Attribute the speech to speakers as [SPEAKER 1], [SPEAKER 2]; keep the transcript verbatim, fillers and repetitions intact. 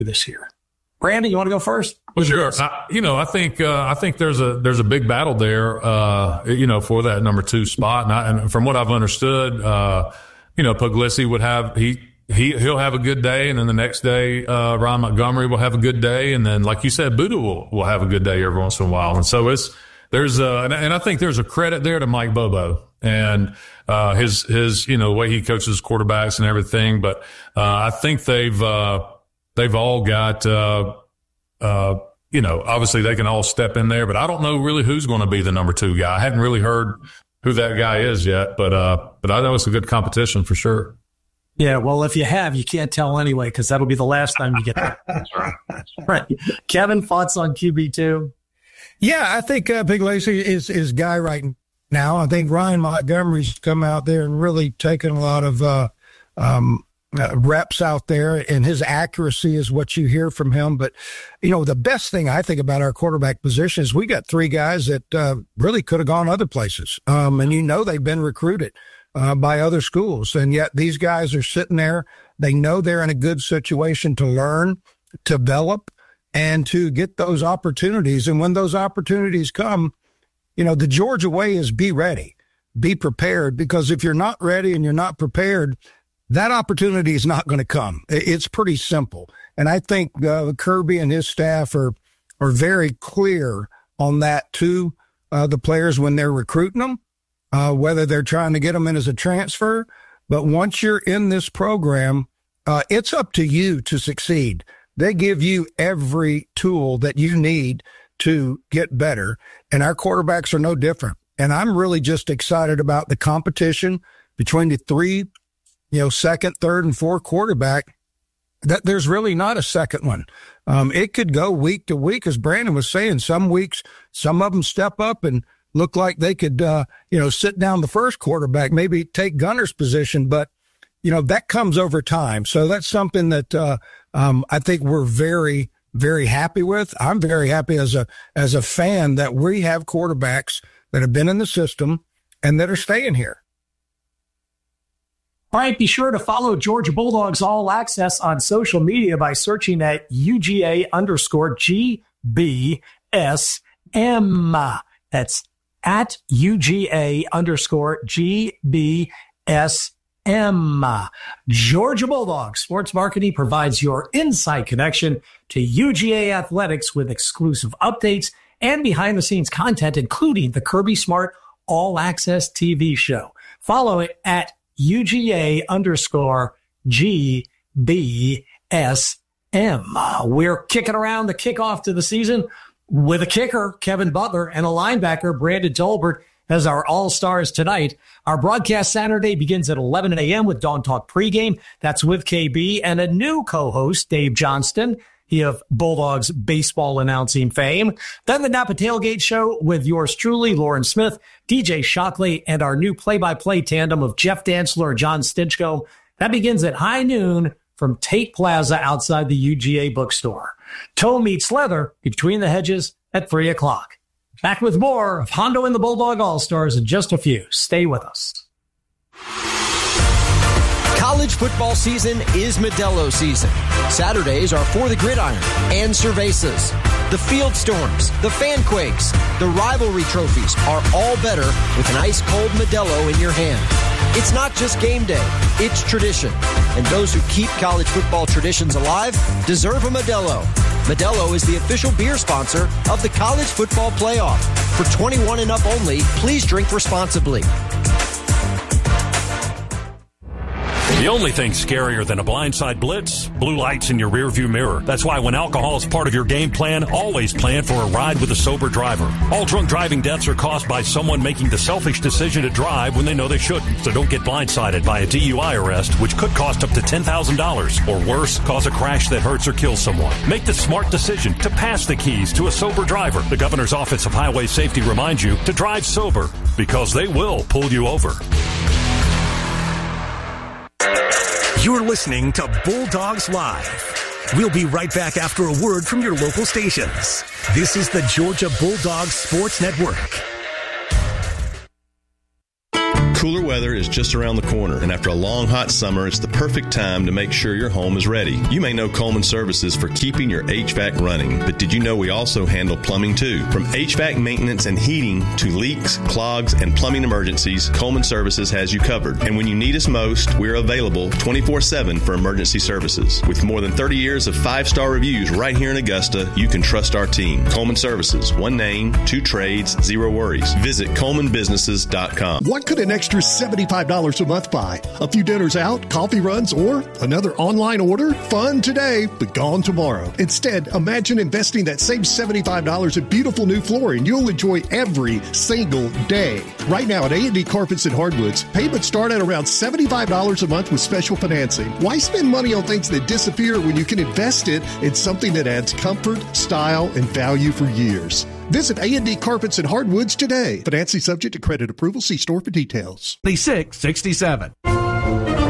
[SPEAKER 1] this year. Brandon, you want to go first?
[SPEAKER 2] Well, sure. I, you know, I think uh, I think there's a there's a big battle there, uh, you know, for that number two spot. And, I, and from what I've understood, uh, you know, Puglisi would have he he he'll have a good day, and then the next day, uh, Ryan Montgomery will have a good day, and then, like you said, Buddha will will have a good day every once in a while. And so it's there's uh, and, and I think there's a credit there to Mike Bobo and uh, his his you know way he coaches quarterbacks and everything. But uh, I think they've. Uh, They've all got, uh, uh, you know, obviously they can all step in there, but I don't know really who's going to be the number two guy. I haven't really heard who that guy is yet, but, uh, but I know it's a good competition for sure.
[SPEAKER 1] Yeah. Well, if you have, you can't tell anyway, because that'll be the last time you get that. Right. Kevin, thoughts on Q B two?
[SPEAKER 3] Yeah, I think, uh, Puglisi is, is guy right now. I think Ryan Montgomery's come out there and really taken a lot of, uh, um, Uh, reps out there, and his accuracy is what you hear from him. But, you know, the best thing I think about our quarterback position is we got three guys that uh, really could have gone other places. Um, and, you know, they've been recruited uh, by other schools. And yet these guys are sitting there. They know they're in a good situation to learn, to develop, and to get those opportunities. And when those opportunities come, you know, the Georgia way is be ready, be prepared, because if you're not ready and you're not prepared, that opportunity is not going to come. It's pretty simple. And I think uh, Kirby and his staff are are very clear on that to uh, the players when they're recruiting them, uh, whether they're trying to get them in as a transfer. But once you're in this program, uh, it's up to you to succeed. They give you every tool that you need to get better. And our quarterbacks are no different. And I'm really just excited about the competition between the three you know, second, third, and fourth quarterback, that there's really not a second one. Um, it could go week to week, as Brandon was saying. Some weeks, some of them step up and look like they could, uh, you know, sit down the first quarterback, maybe take Gunner's position. But, you know, that comes over time. So that's something that uh, um, I think we're very, very happy with. I'm very happy as a as a fan that we have quarterbacks that have been in the system and that are staying here.
[SPEAKER 1] All right, be sure to follow Georgia Bulldogs All Access on social media by searching at U G A underscore G B S M. That's at U G A underscore G B S M. Georgia Bulldogs Sports Marketing provides your inside connection to U G A athletics with exclusive updates and behind-the-scenes content, including the Kirby Smart All Access T V show. Follow it at U G A underscore G B S M. We're kicking around the kickoff to the season with a kicker, Kevin Butler, and a linebacker, Brandon Tolbert, as our all-stars tonight. Our broadcast Saturday begins at eleven a.m. with Dawn Talk pregame. That's with K B and a new co-host, Dave Johnston, he of Bulldogs baseball announcing fame. Then the Napa Tailgate Show with yours truly, Lauren Smith, D J Shockley, and our new play-by-play tandem of Jeff Dantzler and John Stinchko. That begins at high noon from Tate Plaza outside the U G A bookstore. Toe meets leather between the hedges at three o'clock. Back with more of Hondo and the Bulldog All-Stars in just a few. Stay with us.
[SPEAKER 4] College football season is Modelo season. Saturdays are For the Gridiron and Cervezas. The Field Storms, the Fan Quakes, the rivalry trophies are all better with an ice-cold Modelo in your hand. It's not just game day, it's tradition. And those who keep college football traditions alive deserve a Modelo. Modelo is the official beer sponsor of the College Football Playoff. For twenty-one and up only, please drink responsibly.
[SPEAKER 5] The only thing scarier than a blindside blitz, blue lights in your rearview mirror. That's why when alcohol is part of your game plan, always plan for a ride with a sober driver. All drunk driving deaths are caused by someone making the selfish decision to drive when they know they shouldn't. So don't get blindsided by a D U I arrest, which could cost up to ten thousand dollars. Or worse, cause a crash that hurts or kills someone. Make the smart decision to pass the keys to a sober driver. The Governor's Office of Highway Safety reminds you to drive sober, because they will pull you over.
[SPEAKER 6] You're listening to Bulldogs Live. We'll be right back after a word from your local stations. This is the Georgia Bulldogs Sports Network.
[SPEAKER 7] Cooler weather is just around the corner, and after a long hot summer, it's the perfect time to make sure your home is ready. You may know Coleman Services for keeping your H V A C running, but did you know we also handle plumbing too? From H V A C maintenance and heating to leaks, clogs, and plumbing emergencies, Coleman Services has you covered. And when you need us most, we're available twenty-four seven for emergency services. With more than thirty years of five-star reviews right here in Augusta, you can trust our team. Coleman Services, one name, two trades, zero worries. Visit coleman businesses dot com.
[SPEAKER 8] What could an extra seventy-five dollars a month buy? A few dinners out, coffee runs, or another online order? Fun today, but gone tomorrow. Instead, imagine investing that same seventy-five dollars in beautiful new flooring you'll enjoy every single day. Right now at A and D Carpets and Hardwoods, payments start at around seventy-five dollars a month with special financing. Why spend money on things that disappear when you can invest it in something that adds comfort, style, and value for years? Visit A and D Carpets and Hardwoods today. Financing subject to credit approval. See store for details.
[SPEAKER 9] six sixty-seven.